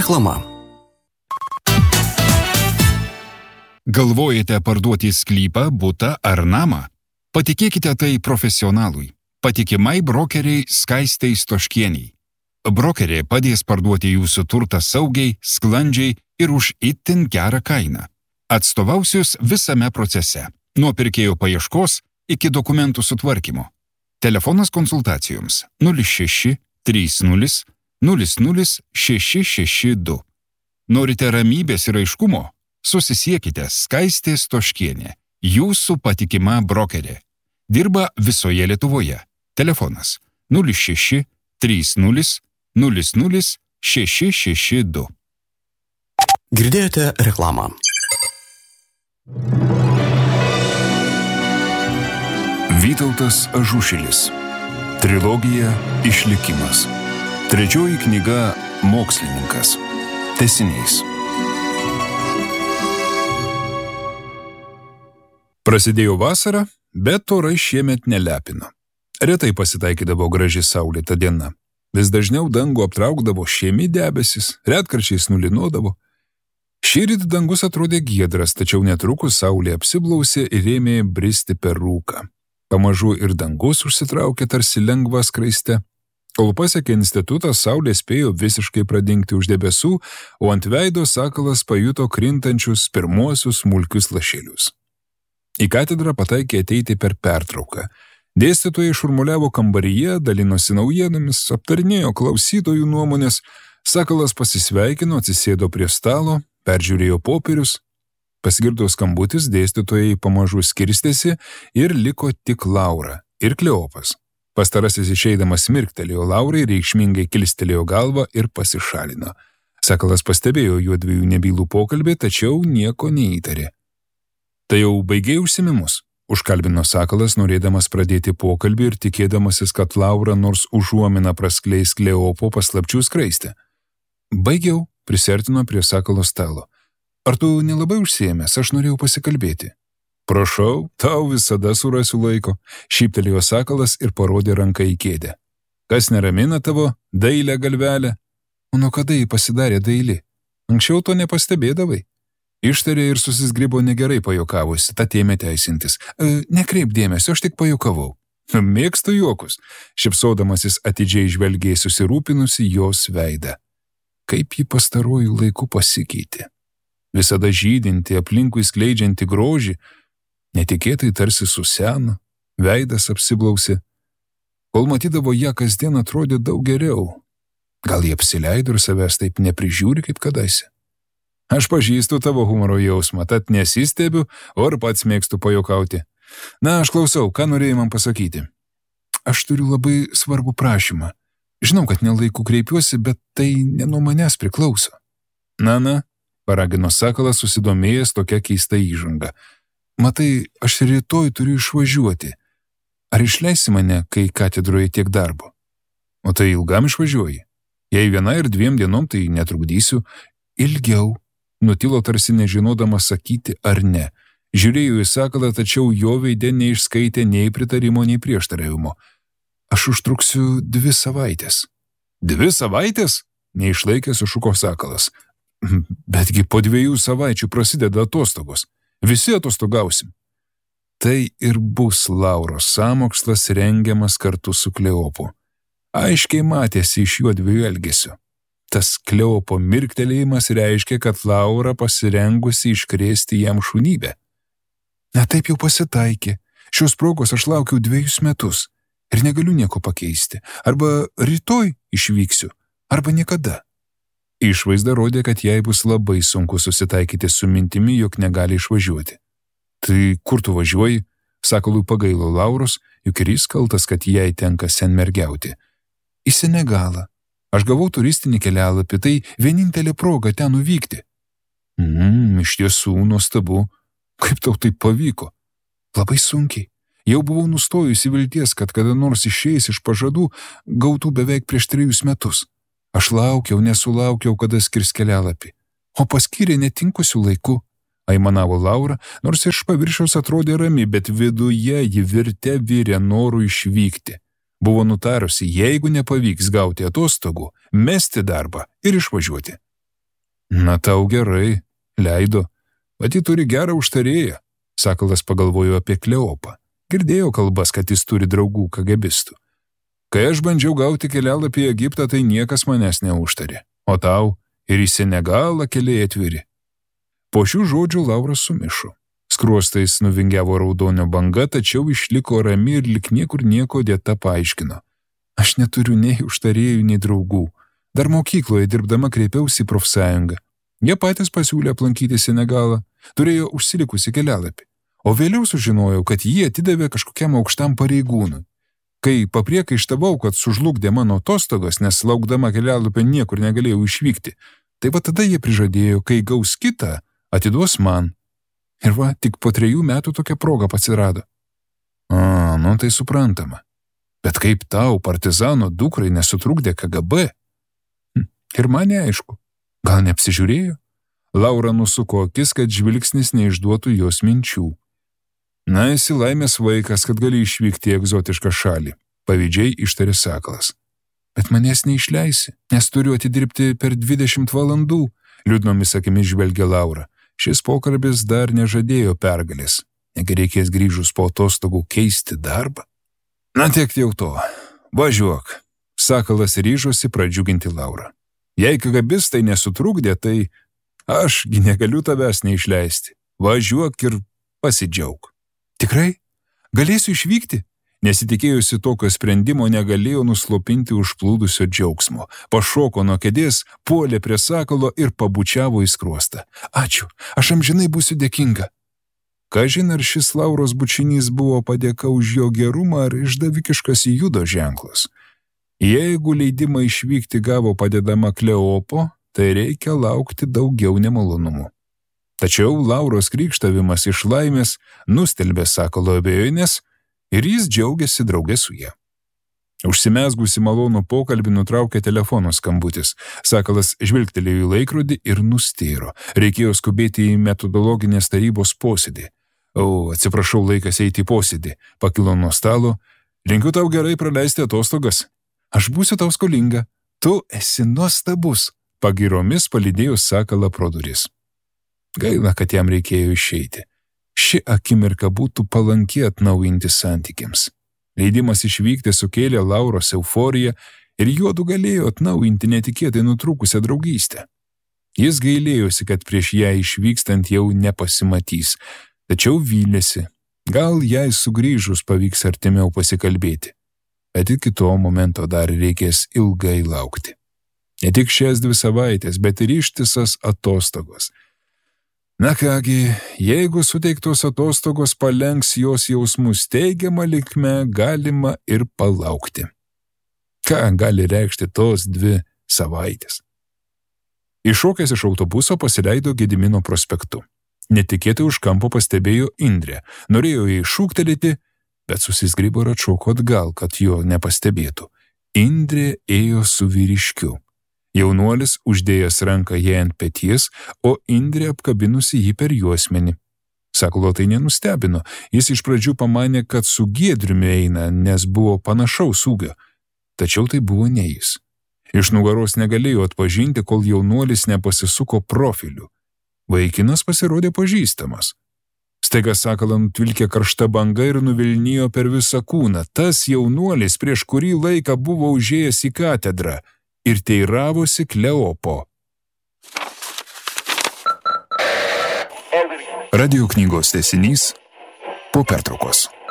Reklama. Galvojate parduoti sklypą, butą ar namą? Patikėkite tai profesionalui. Patikimai brokeriai Skaistei Stoškieniai. Brokerė padės parduoti jūsų turtą saugiai, sklandžiai ir už itin gerą kainą. Atstovausius visame procese, nuo pirkėjo paieškos iki dokumentų sutvarkymo. Telefonas konsultacijoms 06 30 00 662. Norite ramybės ir aiškumo? Susisiekite Skaistė Stoškienė, jūsų patikima brokerė. Dirba visoje Lietuvoje. Telefonas 06 30 00 662. Girdėjote reklamą. Vytautas Ažušilis. Trilogija Išlikimas. Trečioji knyga Mokslininkas. Tęsiniais. Prasidėjo vasara, bet orai šiemet nelepino. Retai pasitaikydavo graži saulėta diena. Vis dažniau dangų aptraukdavo šiemi debesis, retkarčiais nulinodavo. Šįryt dangus atrodė giedras, tačiau netrukus saulė apsiblausė ir ėmė bristi per rūką. Pamažu ir dangus užsitraukė tarsi lengva skraiste. Kol pasiekė institutą, saulė spėjo visiškai pradingti už debesų, o ant veido sakalas pajuto krintančius pirmuosius smulkius lašelius. Į katedrą pataikė ateiti per pertrauką. Dėstytojai šurmuliavo kambaryje, dalinosi naujienomis, aptarinėjo klausytojų nuomonės, sakalas pasisveikino, atsisėdo prie stalo, peržiūrėjo popierius. Pasigirdo skambutis, dėstytojai pamažu skirstėsi ir liko tik Laura ir Kleopas. Pastarasis išeidamas mirktelėjo Laurai, reikšmingai kilstelėjo galvą ir pasišalino. Sakalas pastebėjo juodviejų nebylų pokalbį, tačiau nieko neįtarė. Tai jau baigė užsiėmimus, užkalbino sakalas, norėdamas pradėti pokalbį ir tikėdamasis, kad Laura nors užuomina praskleis Kleopo paslapčių skraistę. Baigiau, prisiartino prie sakalo stalo. Ar tu nelabai užsiėmęs, aš norėjau pasikalbėti. Prašau, tau visada surasiu laiko, šyptelėjo sakalas ir parodė ranką į kėdę. Kas neramina tavo dailę galvelę? O nuo kada ji pasidarė daili? Anksčiau to nepastebėdavai. Ištarė ir susisgribo negerai pajuokavusi, tad ėmė teisintis. Nekreip dėmesio, aš tik pajukavau. Mėgstu juokus, šipsodamasis atidžiai žvelgiai susirūpinusi jos veidą. Kaip ji pastaruoju laiku pasikeitė. Visada žydinti, aplinkui skleidžianti grožį, netikėtai tarsi suseno, veidas apsiblausė. Kol matydavo ją kasdien atrodė daug geriau. Gal jie apsileido ir savęs taip neprižiūri kaip kadaise. Aš pažįstu tavo humoro jausmą, tad nesistebiu, o ir pats mėgstu pajuokauti. Na, aš klausau, ką norėjai man pasakyti? Aš turiu labai svarbų prašymą. Žinau, kad nelaiku kreipiuosi, bet tai ne nuo manęs priklauso. Na, paragino sakalas, susidomėjęs tokia keista įžanga. Matai, aš rytoj turiu išvažiuoti. Ar išleisi mane, kai katedroje tiek darbo? O tai ilgam išvažiuoji? Jei 1 ir 2 dienom, tai netrukdysiu. Ilgiau. Nutilo tarsi nežinodama sakyti ar ne. Žiūrėjo į sakalą, tačiau jo veide neišskaitė nei pritarimo, nei prieštaravimo. Aš užtruksiu 2 savaitės. 2 savaitės? Neišlaikė sušuko sakalas. Betgi po 2 savaičių prasideda atostogos. Visi atostogausim. Tai ir bus Lauros sąmokslas rengiamas kartu su Kleopu. Aiškiai matėsi iš juodviejų elgesio. Tas Kleopo mirktelėjimas reiškia, kad Laura pasirengusi iškrėsti jam šunybę. Na taip jau pasitaikė. Šios progos aš laukiau 2 metus ir negaliu nieko pakeisti. Arba rytoj išvyksiu, arba niekada. Išvaizda rodė, kad jai bus labai sunku susitaikyti su mintimi, jog negali išvažiuoti. Tai kur tu važiuoji? Sakalui pagailo Lauros, juk ir jis kaltas, kad jai tenka senmergiauti. Į Senegalą. Aš gavau turistinį kelialapį, tai vienintelė proga ten nuvykti. Iš tiesų nuostabu. Kaip tau tai pavyko? Labai sunkiai. Jau buvau nustojusi vilties, kad kada nors išeis iš pažadų, gautų beveik prieš 3 metus. Aš laukiau, nesulaukiau, kada skirs kelialapį. O paskyrė netinkusių laiku. Aimanavo Laura, nors iš paviršiaus atrodė rami, bet viduje ji virė norų išvykti. Buvo nutarusi, jeigu nepavyks gauti atostogų, mesti darbą ir išvažiuoti. Na tau gerai, leido. Pati turi gerą užtarėją. Sakalas pagalvojo apie Kleopą. Girdėjo kalbas, kad jis turi draugų kagebistų. Kai aš bandžiau gauti kelialapį į Egiptą, tai niekas manęs neužtarė. O tau ir į Senegalą keliai atviri. Po šių žodžių Laura sumišo. Skruostais nuvingiavo raudonio banga, tačiau išliko rami ir lik niekur nieko dėta paaiškino. Aš neturiu nei užtarėjų, nei draugų. Dar mokykloje dirbdama kreipiausi į profsąjungą. Jie patys pasiūlė aplankyti Senegalą, turėjo užsilikusi kelialapį. O vėliau sužinojau, kad jie atidavė kažkokiam aukštam pareigūnui. Kai papriekaištavau, kad sužlugdė mano atostogos, nes laukdama kelialapio niekur negalėjau išvykti, tai va tada jie prižadėjo, kai gaus kitą, atiduos man. Ir va, tik po 3 metų tokia proga pasirado. Nu tai suprantama. Bet kaip tau, partizano dukrai, nesutrukdė KGB? Ir man neaišku. Gal neapsižiūrėjo? Laura nusuko akis, kad žvilgsnis neišduotų jos minčių. Na, esi laimės vaikas, kad gali išvykti į egzotišką šalį, pavydžiai ištarė Sakalas. Bet manęs neišleisi, nes turiu atidirbti per 20 valandų, liūdnomis akimis žvelgė Laura. Šis pokalbis dar nežadėjo pergalės. Negi reikės grįžus po atostogų keisti darbą? Na tiek jau to. Važiuok. Sakalas ryžosi pradžiuginti Laurą. Jei kagabistai nesutrukdė, tai ašgi negaliu tavęs neišleisti. Važiuok ir pasidžiauk. Tikrai? Galėsiu išvykti? Nesitikėjusi tokio sprendimo negalėjo nuslopinti užplūdusio džiaugsmo. Pašoko nuo kėdės, puolė prie Sakalo ir pabučiavo į skruostą. Ačiū, aš amžinai būsiu dėkinga. Kažin ar šis Lauros bučinys buvo padėka už jo gerumą ar išdavikiškas judo ženklas. Jeigu leidimą išvykti gavo padedama Kleopo, tai reikia laukti daugiau nemalonumų. Tačiau Lauros krykštavimas iš laimės nustelbė Sakalo abejonės ir jis džiaugiasi draugė su ja. Užsimezgusi malonų pokalbį nutraukė telefono skambutis. Sakalas žvilgtelėjo į laikrodį ir nustėro. Reikėjo skubėti į metodologinės tarybos posėdį. Atsiprašau, laikas eiti į posėdį. Pakilo nuo stalo. Linkiu tau gerai praleisti atostogas. Aš būsiu tau skolinga. Tu esi nuostabus. Pagiromis palydėjo Sakalą pro duris. Gaila, kad jam reikėjo išeiti. Ši akimirka būtų palanki atnaujinti santykiams. Leidimas išvykti sukėlė Lauros euforiją ir juodu galėjo atnaujinti netikėtai nutrūkusią draugystę. Jis gailėjosi, kad prieš ją išvykstant jau nepasimatys, tačiau vylėsi, gal jai sugrįžus pavyks artimiau pasikalbėti. Bet iki to momento dar reikės ilgai laukti. Ne tik šias 2 savaitės, bet ir ištisas atostogos. Na kągi, jeigu suteiktos atostogos palenks jos jausmus teigiamą linkme, galima ir palaukti. Ką gali reikšti tos 2 savaitės? Iššokęs iš autobuso pasileido Gedimino prospektu. Netikėtai už kampo pastebėjo Indrę. Norėjo jai šūktelėti, bet susizgrybo ir atšoko atgal, kad jo nepastebėtų. Indrė ėjo su vyriškiu. Jaunuolis uždėjęs ranką jai ant peties, o Indrė apkabinusi jį per juosmenį. Sakalo tai nenustebino. Jis iš pradžių pamanė, kad su Giedriumi eina, nes buvo panašaus ūgio. Tačiau tai buvo ne jis. Iš nugaros negalėjo atpažinti, kol jaunuolis nepasisuko profiliu. Vaikinas pasirodė pažįstamas. Staiga Sakalą nutvilkė karšta banga ir nuvilnijo per visą kūną. Tas jaunuolis prieš kurį laiką buvo užėjęs į katedrą ir teiravosi Kleopo. Radio knygos tęsinys po pertraukos.